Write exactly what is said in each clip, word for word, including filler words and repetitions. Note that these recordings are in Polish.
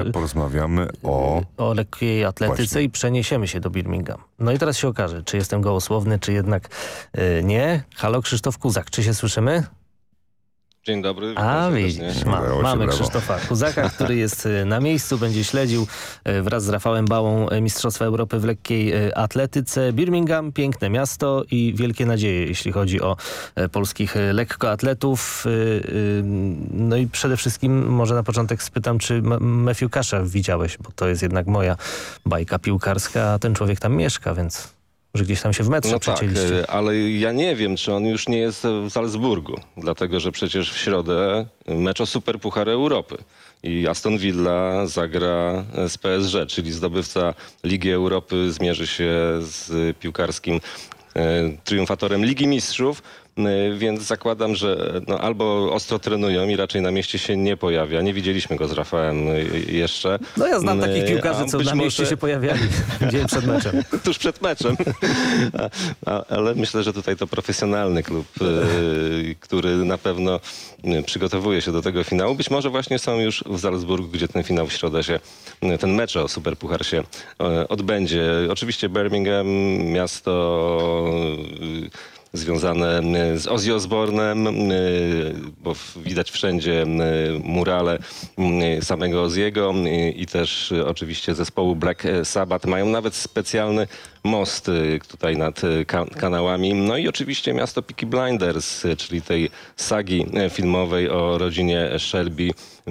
Ale porozmawiamy o... o lekkiej atletyce Właśnie. i przeniesiemy się do Birmingham. No i teraz się okaże, czy jestem gołosłowny, czy jednak yy, nie. Halo, Krzysztof Kuzak, czy się słyszymy? Dzień dobry. A widzisz, ma, Brawo się, mamy brawo. Krzysztofa Kuzaka, który jest y, na miejscu, będzie śledził y, wraz z Rafałem Bałą y, Mistrzostwa Europy w lekkiej y, atletyce. Birmingham, piękne miasto i wielkie nadzieje, jeśli chodzi o y, polskich y, lekkoatletów. Y, y, no i przede wszystkim może na początek spytam, czy M- Matthew Casha widziałeś, bo to jest jednak moja bajka piłkarska, a ten człowiek tam mieszka, więc... że gdzieś tam się w metrze No tak, przecięliście. e, ale ja nie wiem, czy on już nie jest w Salzburgu, dlatego że przecież w środę mecz o Superpuchar Europy i Aston Villa zagra z P S G, czyli zdobywca Ligi Europy zmierzy się z piłkarskim e, triumfatorem Ligi Mistrzów. Więc zakładam, że no albo ostro trenują i raczej na mieście się nie pojawia. Nie widzieliśmy go z Rafałem jeszcze. No ja znam takich A piłkarzy, co być na mieście może- się pojawiali dzień przed meczem. Tuż przed meczem. A, a, ale myślę, że tutaj to profesjonalny klub, y, który na pewno y, przygotowuje się do tego finału. Być może właśnie są już w Salzburgu, gdzie ten finał w środę się, y, ten mecz o Superpuchar się y, odbędzie. Oczywiście Birmingham, miasto... Y, związane z Ozzy Osbournem, bo widać wszędzie murale samego Ozzy'ego i też oczywiście zespołu Black Sabbath. Mają nawet specjalny most tutaj nad kanałami. No i oczywiście miasto Peaky Blinders, czyli tej sagi filmowej o rodzinie Shelby,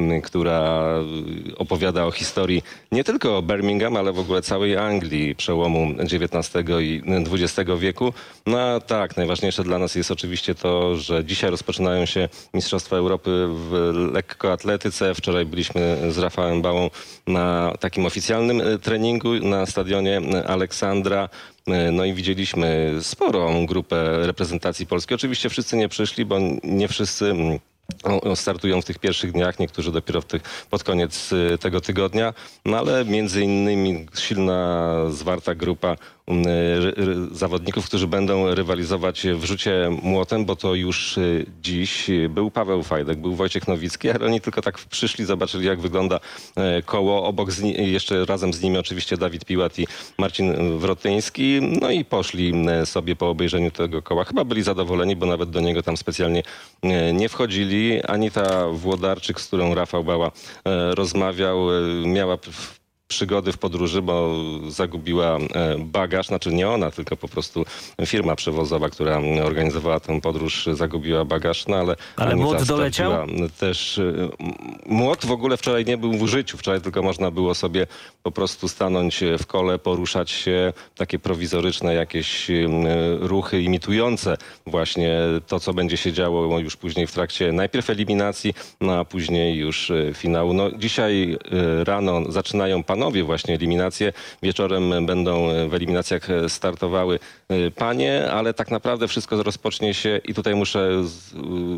która opowiada o historii nie tylko Birmingham, ale w ogóle całej Anglii przełomu dziewiętnastego i dwudziestego wieku. No a tak, najważniejsze dla nas jest oczywiście to, że dzisiaj rozpoczynają się Mistrzostwa Europy w lekkoatletyce. Wczoraj byliśmy z Rafałem Bałą na takim oficjalnym treningu na stadionie Aleksandra. No i widzieliśmy sporą grupę reprezentacji Polski. Oczywiście wszyscy nie przyszli, bo nie wszyscy startują w tych pierwszych dniach, niektórzy dopiero w tych, pod koniec tego tygodnia, no ale między innymi silna, zwarta grupa ry, ry, zawodników, którzy będą rywalizować w rzucie młotem, bo to już dziś był Paweł Fajdek, był Wojciech Nowicki, ale oni tylko tak przyszli, zobaczyli jak wygląda koło, obok z ni- jeszcze razem z nimi oczywiście Dawid Piłat i Marcin Wrotyński, no i poszli sobie po obejrzeniu tego koła. Chyba byli zadowoleni, bo nawet do niego tam specjalnie nie wchodzili. Anita Włodarczyk, z którą Rafał Bała e, rozmawiał, e, miała p- przygody w podróży, bo zagubiła e, bagaż, znaczy nie ona, tylko po prostu firma przewozowa, która organizowała tę podróż, zagubiła bagaż, no ale... Ale Anita młot doleciał? sprawdziła Też, e, m- młot w ogóle wczoraj nie był w użyciu, wczoraj tylko można było sobie po prostu stanąć w kole, poruszać się, takie prowizoryczne jakieś e, ruchy imitujące właśnie to, co będzie się działo już później w trakcie najpierw eliminacji, no a później już e, finału. No, dzisiaj e, rano zaczynają panowie właśnie eliminacje. Wieczorem będą w eliminacjach startowały e, panie, ale tak naprawdę wszystko rozpocznie się i tutaj muszę z,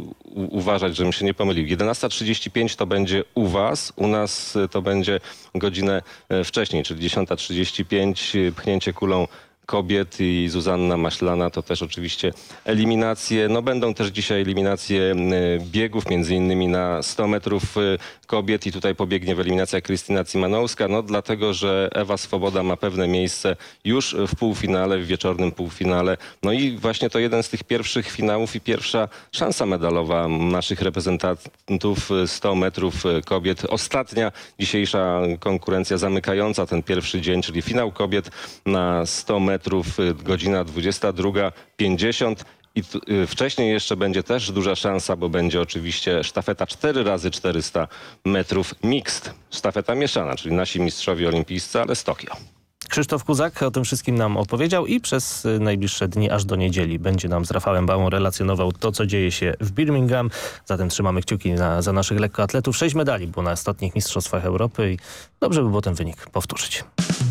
u, uważać, żebym się nie pomylił. jedenasta trzydzieści pięć to będzie u was, u nas to będzie godzinę e, wcześniej, czyli dziesiąta trzydzieści pięć, pchnięcie kulą kobiet i Zuzanna Maślana to też oczywiście eliminacje. No będą też dzisiaj eliminacje e, biegów, między innymi na sto metrów e, kobiet i tutaj pobiegnie w eliminacjach Krystyna Cymanowska, no dlatego, że Ewa Swoboda ma pewne miejsce już w półfinale, w wieczornym półfinale. No i właśnie to jeden z tych pierwszych finałów i pierwsza szansa medalowa naszych reprezentantów sto metrów kobiet. Ostatnia dzisiejsza konkurencja zamykająca ten pierwszy dzień, czyli finał kobiet na sto metrów, godzina dwudziesta druga pięćdziesiąt. I t- y, wcześniej jeszcze będzie też duża szansa, bo będzie oczywiście sztafeta cztery razy czterysta metrów mixed. Sztafeta mieszana, czyli nasi mistrzowie olimpijscy, ale z Tokio. Krzysztof Kuzak o tym wszystkim nam opowiedział i przez y, najbliższe dni aż do niedzieli będzie nam z Rafałem Bałą relacjonował to, co dzieje się w Birmingham. Zatem trzymamy kciuki na, za naszych lekkoatletów. Sześć medali było na ostatnich Mistrzostwach Europy i dobrze by było ten wynik powtórzyć.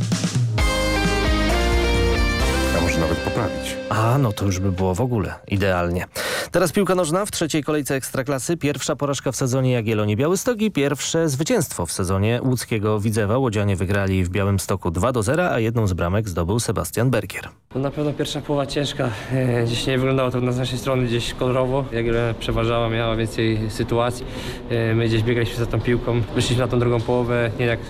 A może nawet poprawić. A, no to już by było w ogóle idealnie. Teraz piłka nożna w trzeciej kolejce Ekstraklasy. Pierwsza porażka w sezonie Jagiellonii Białystok i pierwsze zwycięstwo w sezonie łódzkiego Widzewa. Łodzianie wygrali w Białymstoku dwa do zera, a jedną z bramek zdobył Sebastian Bergier. No na pewno pierwsza połowa ciężka. E, Dziś nie wyglądało to z naszej strony gdzieś kolorowo. Jagiellonia przeważała, miała więcej sytuacji. E, My gdzieś biegaliśmy za tą piłką. Wyszliśmy na tą drugą połowę, nie jak